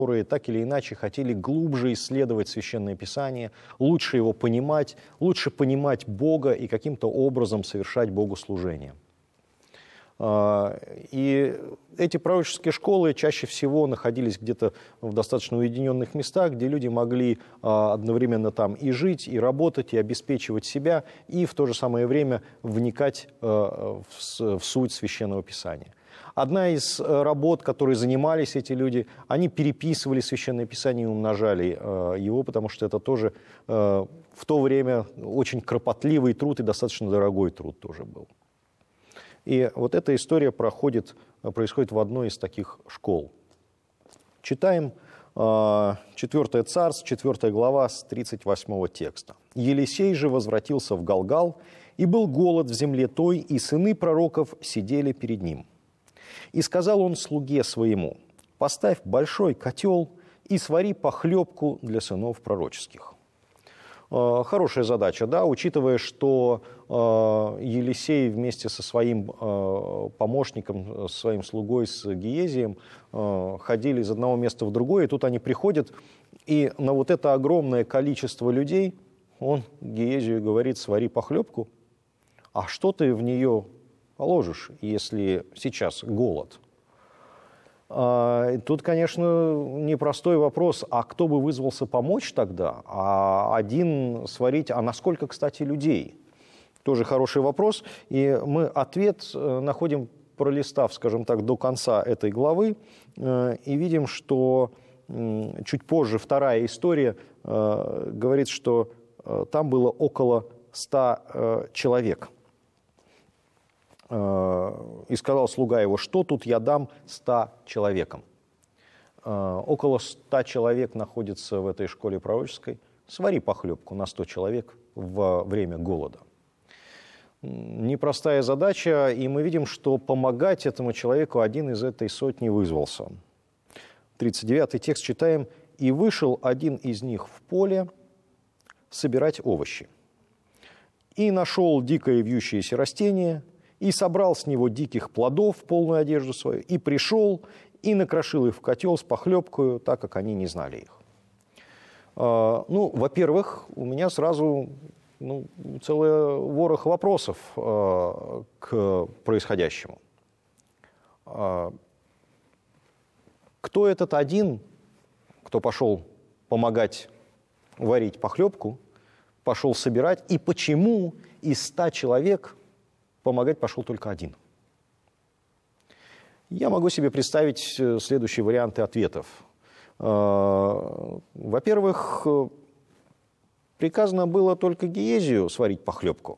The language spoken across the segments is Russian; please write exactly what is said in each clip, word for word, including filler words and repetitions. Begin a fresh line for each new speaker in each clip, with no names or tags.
которые так или иначе хотели глубже исследовать Священное Писание, лучше его понимать, лучше понимать Бога и каким-то образом совершать Богу служение. И эти пророческие школы чаще всего находились где-то в достаточно уединенных местах, где люди могли одновременно там и жить, и работать, и обеспечивать себя, и в то же самое время вникать в суть Священного Писания. Одна из работ, которой занимались эти люди, они переписывали Священное Писание и умножали его, потому что это тоже в то время очень кропотливый труд и достаточно дорогой труд тоже был. И вот эта история проходит, происходит в одной из таких школ. Читаем четвёртое Царств, четвёртая глава с тридцать восьмого текста. «Елисей же возвратился в Галгал, и был голод в земле той, и сыны пророков сидели перед ним. И сказал он слуге своему: поставь большой котел и свари похлебку для сынов пророческих». Хорошая задача, да, учитывая, что Елисей вместе со своим помощником, со своим слугой, с Гиезием, ходили из одного места в другое, и тут они приходят, и на вот это огромное количество людей он Гиезию говорит: свари похлебку, а что ты в нее положишь, если сейчас голод? Тут, конечно, непростой вопрос, а кто бы вызвался помочь тогда? А один сварить, а насколько, кстати, людей? Тоже хороший вопрос. И мы ответ находим, пролистав, скажем так, до конца этой главы, и видим, что чуть позже вторая история говорит, что там было около ста человек. И сказал слуга его: что тут я дам ста человекам? Около ста человек находится в этой школе пророческой. Свари похлебку на сто человек во время голода. Непростая задача, и мы видим, что помогать этому человеку один из этой сотни вызвался. тридцать девятый текст читаем: «И вышел один из них в поле собирать овощи, и нашел дикое вьющееся растение, и собрал с него диких плодов полную одежду свою, и пришел, и накрошил их в котел с похлебкою, так как они не знали их». Ну, во-первых, у меня сразу ну, целый ворох вопросов к происходящему. Кто этот один, кто пошел помогать варить похлебку, пошел собирать, и почему из ста человек помогать пошел только один? Я могу себе представить следующие варианты ответов. Во-первых, приказано было только Гиезию сварить похлебку,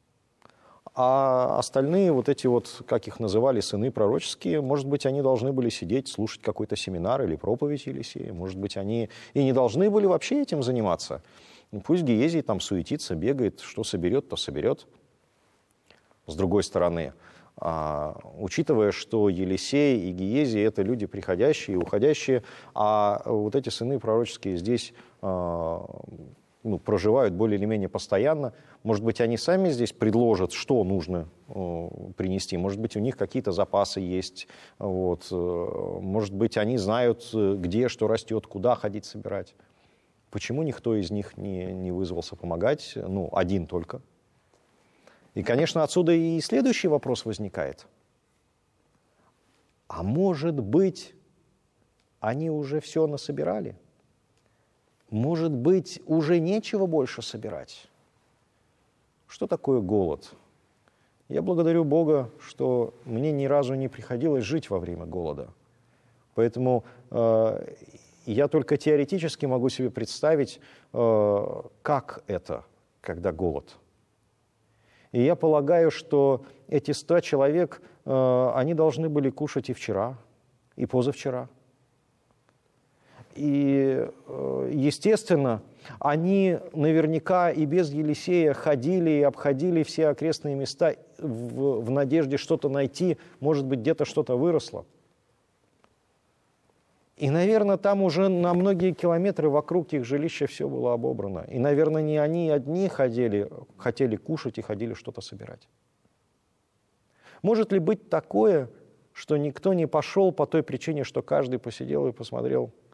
а остальные вот эти вот, как их называли, сыны пророческие, может быть, они должны были сидеть, слушать какой-то семинар или проповедь Елисея, может быть, они и не должны были вообще этим заниматься. Пусть Гиезий там суетится, бегает, что соберет, то соберет. С другой стороны, учитывая, что Елисей и Гиезий – это люди приходящие и уходящие, а вот эти сыны пророческие здесь ну, проживают более или менее постоянно, может быть, они сами здесь предложат, что нужно принести, может быть, у них какие-то запасы есть, вот. Может быть, они знают, где что растет, куда ходить собирать. Почему никто из них не, не вызвался помогать, ну, один только? И, конечно, отсюда и следующий вопрос возникает. А может быть, они уже все насобирали? Может быть, уже нечего больше собирать? Что такое голод? Я благодарю Бога, что мне ни разу не приходилось жить во время голода. Поэтому э, я только теоретически могу себе представить, э, как это, когда голод. И я полагаю, что эти ста человек, э, они должны были кушать и вчера, и позавчера. И, э, естественно, они наверняка и без Елисея ходили и обходили все окрестные места в, в надежде что-то найти, может быть, где-то что-то выросло. И, наверное, там уже на многие километры вокруг их жилища все было обобрано. И, наверное, не они одни ходили, хотели кушать и ходили что-то собирать. Может ли быть такое, что никто не пошел по той причине, что каждый посидел и посмотрел